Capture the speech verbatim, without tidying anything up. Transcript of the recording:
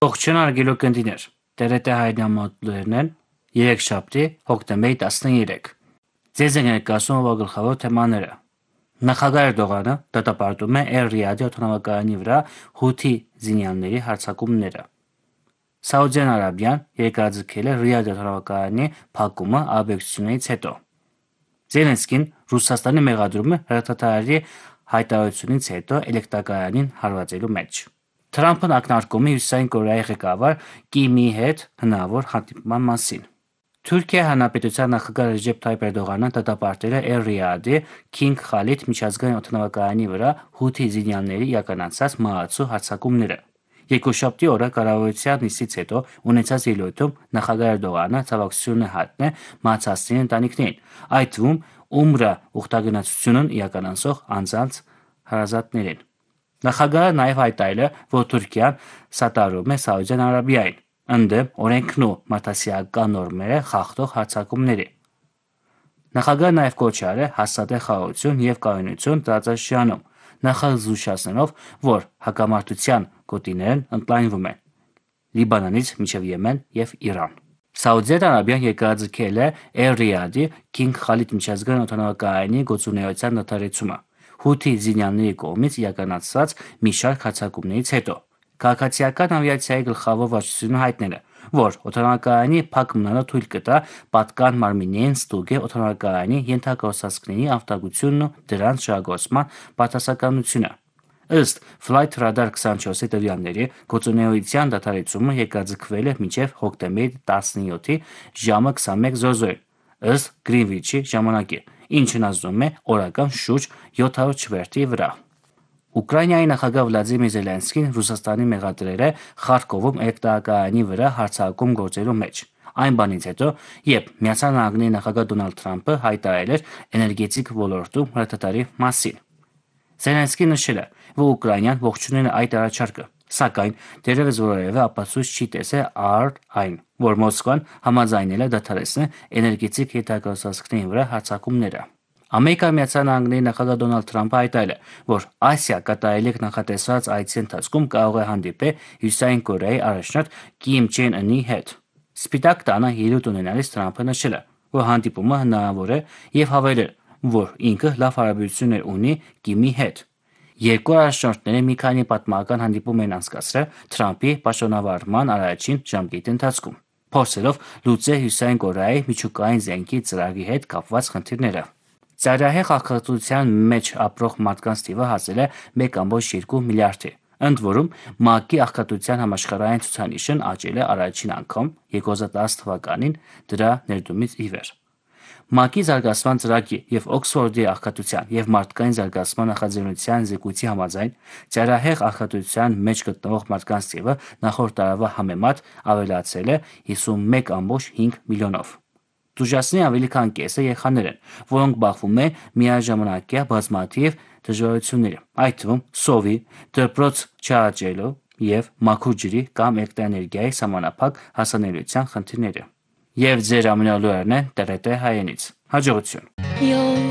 Ողջույն արգելոք ընտիներ, T R T հայրենամատներն են երեքշաբթի հոկտեմբերի տասներեք։ Ձեզ են ներկայացնում գլխավոր թեմաները։ Նախագահ Էրդողանը դատապարտում է Էր-Ռիադի օդանավակայանի վրա հութի զինյալների հարձակումները։ Սաուդյան Արաբիան երկարաձգել է Ռիադի օդանավակայանի փակումը աբեկցությունից հետո։ Զելենսկին Ռուսաստանի մեղադրում է հրթիռի հայտարարությունից հետո էլեկտրակայանին հարվածելու մեջ։ Թրամփն ակնարկում է Հյուսիսային Կորեայի ղեկավար Կիմի հետ հնարավոր հանդիպման մասին։ Թուրքիա Հանրապետության նախագահ Ռեջեփ Թայիփ Էրդողանը դատապարտել է Էր-Ռիադի Քինգ Խալիդ միջազգային օդանավակայանի վրա հութի զինյալների իրականացած մահացու հարձակումները։ Երկուշաբթի օրը կառավարության նիստից հետո ունեցած ելույթում նախագահ Էրդողանը ցավակցություն է հայտնել մահացածների ընտանիքներին, այդ թվում Ումրա ուխտագնացությունն իրականացող անձանց հարազատներին։ Նախագահը նաև հայտարարել է, որ Թուրքիան սատարում է Սաուդյան Արաբիային ընդդեմ օրենքն ու մարդասիրական նորմերը խախտող հարձակումների։ Նախագահը նաև կոչ է արել հաստատել խաղաղություն և կայունություն տարածաշրջանում, նախազգուշացնելով, որ հակամարտության գոտիներն ընդլայնվում են Լիբանանից մինչև Եմեն և Իրան։ Սաուդյան Արաբիան երկարաձգել է Էր-Ռիադի Քինգ Խալիդ միջազգային օդանավակայանի գործունեության դադարեցումը հութի զինյալների կողմից իրականացված մի շարք հարձակումներից հետո։ Քաղաքացիական ավիացիայի գլխավոր վարչությունը հայտնել է, որ օդանավակայանի փակ մնալը թույլ կտա պատկան մարմիններին ստուգել օդանավակայանի ենթակառուցվածքների անվտանգությունն ու դրանց շահագործման բացասականությունը։ Ըստ Flight Radar քսանչորսի տվյալների, գործունեության դադարեցումը երկարաձգվել է մինչև հոկտեմբերի տասնյոթի ժամը քսանմեկ զոր զորին, ըստ Գրինվիչի ժամանակի, ինչն ազդում է օրական շուրջ յոթ հարյուր չվերթի վրա։ Ուկրաինայի նախագահ Վլադիմիր Զելենսկին Ռուսաստանի մեղադրել է Խարկովում էլեկտրակայանի վրա հարձակում գործելու մեջ։ Այն բանից հետո, երբ Միացյալ Նահանգների նախագահ Դոնալդ Թրամփը հայտարարել էր էներգետիկ ոլորտում հրթիռի մասին։ Զելենսկին նշել է, որ Ուկրաինան ողջունել է այդ առաջարկը, սակայն դեռևս որևէ ապացույց չի տեսել առ այն, որ Մոսկվան համաձայնել է դադարեցնել էներգետիկ ենթակառուցվածքների վրա հարձակումները։ Ամերիկայի Միացյալ Նահանգների նախագահ Դոնալդ Թրամփը հայտարարել է, որ Ասիա կատարելիք նախատեսված այցի ընթացքում կարող է հանդիպել Հյուսիսային Կորեայի առաջնորդ Կիմ Չեն Ընի հետ։ Սպիտակ տանը ելույթ ունենալիս Թրամփը նշել է, որ հանդիպումը հնարավոր է և հավելել, որ ինքը լավ հարաբերություններ ունի Կիմի հետ։ Երկու առաջնորդները մի քանի պատմական հանդիպում են անցկացրել Թրամփի պաշտոնավարման առաջին ժամկետի ընթացքում, փորձելով լուծել Հյուսիսային Կորեայի միջուկային զենքի ծրագրի հետ կապված խնդիրները։ Ծայրահեղ աղքատության մեջ ապրող մարդկանց թիվը հասել է մեկ կόμկոչ երկու միլիարդի, ընդ որում ՄԱԿ-ի աղքատության համաշխարհային ցուցանիշն աճել է առաջին անգամ երկու հազար տասը թվականին դրա ներդրումից ի վեր։ ՄԱԿ-ի զարգացման ծրագրի և Օքսֆորդի աղքատության և մարդկային զարգացման նախաձեռնության զեկույցի համաձայն, ծայրահեղ աղքատության մեջ գտնվող մարդկանց թիվը նախորդ տարվա համեմատ ավելացել է հիսունմեկ կόμկոչ հինգ միլիոնով։ Տուժածների ավելի քան կեսը երեխաներ են, որոնք բախվում են միաժամանակյա բազմաթիվ դժվարությունների, այդ թվում սովի, դպրոց չաճելու և մաքուր ջրի կամ էլեկտրաէներգիայի սահմանափակ հասանելիության խնդիրների։ Եվ ձեր ամենալուրերն են T R T հայերենից։ Հաջողություն։